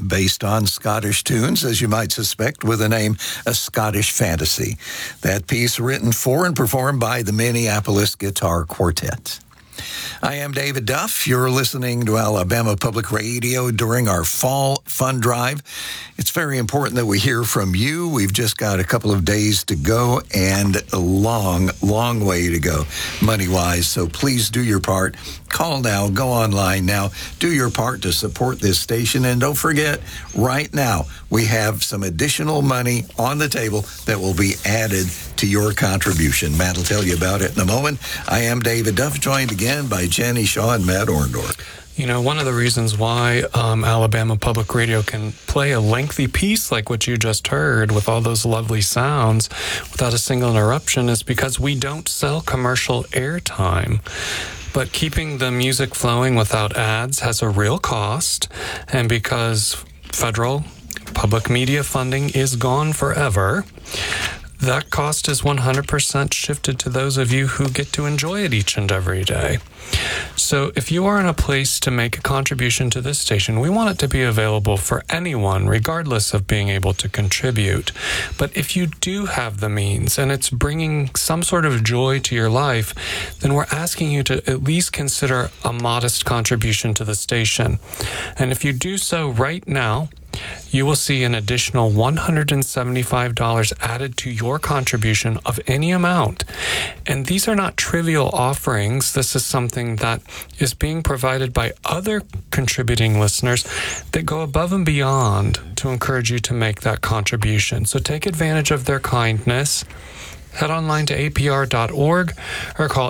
based on Scottish tunes, as you might suspect, with the name A Scottish Fantasy. That piece written for and performed by the Minneapolis Guitar Quartet. I am David Duff. You're listening to Alabama Public Radio during our Fall Fund Drive. It's very important that we hear from you. We've just got a couple of days to go and a long, long way to go money-wise. So please do your part. Call now. Go online now. Do your part to support this station. And don't forget, right now, we have some additional money on the table that will be added to your contribution. Matt will tell you about it in a moment. I am David Duff, joined again by Jenny Shaw and Matt Orndorff. You know, one of the reasons why Alabama Public Radio can play a lengthy piece like what you just heard with all those lovely sounds without a single interruption is because we don't sell commercial airtime. But keeping the music flowing without ads has a real cost, and because federal public media funding is gone forever, that cost is 100% shifted to those of you who get to enjoy it each and every day. So if you are in a place to make a contribution to this station, we want it to be available for anyone, regardless of being able to contribute. But if you do have the means and it's bringing some sort of joy to your life, then we're asking you to at least consider a modest contribution to the station. And if you do so right now, you will see an additional $175 added to your contribution of any amount. And these are not trivial offerings. This is something that is being provided by other contributing listeners that go above and beyond to encourage you to make that contribution. So take advantage of their kindness. Head online to apr.org or call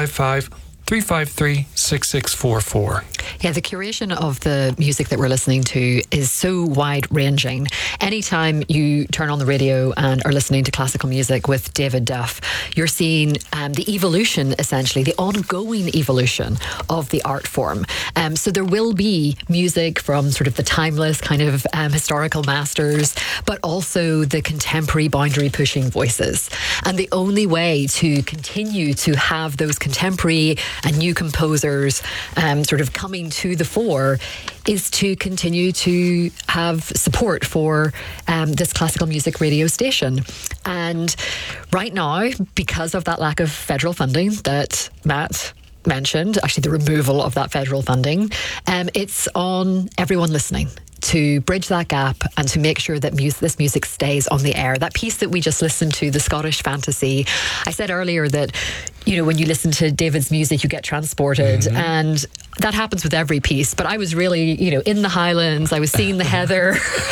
855-353-6644. Yeah, the curation of the music that we're listening to is so wide-ranging. Anytime you turn on the radio and are listening to classical music with David Duff, you're seeing the evolution, essentially, the ongoing evolution of the art form. So there will be music from sort of the timeless kind of historical masters, but also the contemporary boundary-pushing voices. And the only way to continue to have those contemporary and new composers sort of coming to the fore is to continue to have support for this classical music radio station. And right now, because of that lack of federal funding that Matt mentioned, actually the removal of that federal funding, it's on everyone listening to bridge that gap and to make sure that this music stays on the air. That piece that we just listened to, The Scottish Fantasy, I said earlier that, you know, when you listen to David's music, you get transported, and that happens with every piece. But I was really, you know, in the Highlands. I was seeing the heather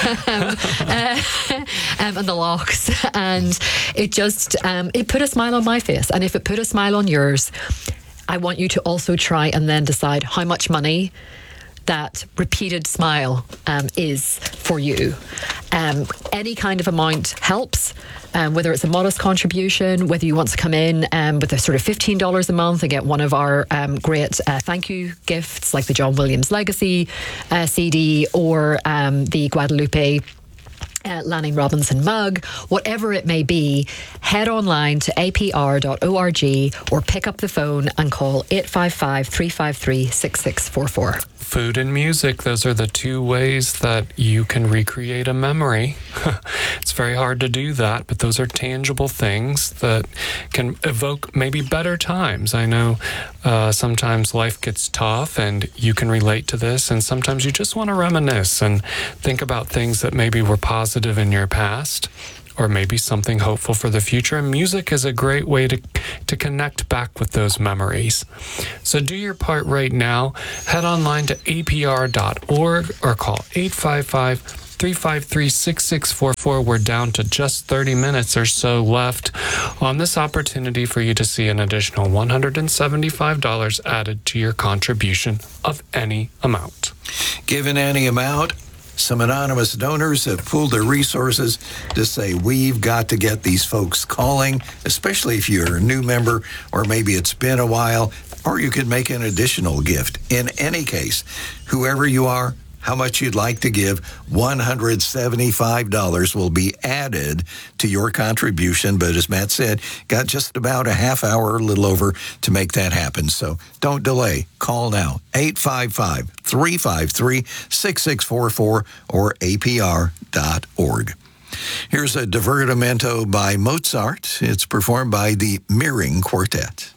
and the lochs, and it just it put a smile on my face. And if it put a smile on yours, I want you to also try and then decide how much money that repeated smile is for you. Any kind of amount helps, whether it's a modest contribution, whether you want to come in with a sort of $15 a month and get one of our great thank you gifts like the John Williams Legacy CD or the Guadalupe Lanning Robinson mug, whatever it may be, head online to apr.org or pick up the phone and call 855-353-6644. Food and music, those are the two ways that you can recreate a memory. It's very hard to do that, but those are tangible things that can evoke maybe better times. I know sometimes life gets tough and you can relate to this, and sometimes you just want to reminisce and think about things that maybe were positive in your past, or maybe something hopeful for the future. And music is a great way to connect back with those memories. So do your part right now. Head online to apr.org or call 855-353-6644. We're down to just 30 minutes or so left on this opportunity for you to see an additional $175 added to your contribution of any amount. Given any amount, some anonymous donors have pooled their resources to say, we've got to get these folks calling, especially if you're a new member or maybe it's been a while, or you could make an additional gift. In any case, whoever you are, how much you'd like to give. $175 will be added to your contribution. But as Matt said, got just about a half hour, a little over, to make that happen. So don't delay. Call now, 855-353-6644 or apr.org. Here's a divertimento by Mozart. It's performed by the Meering Quartet.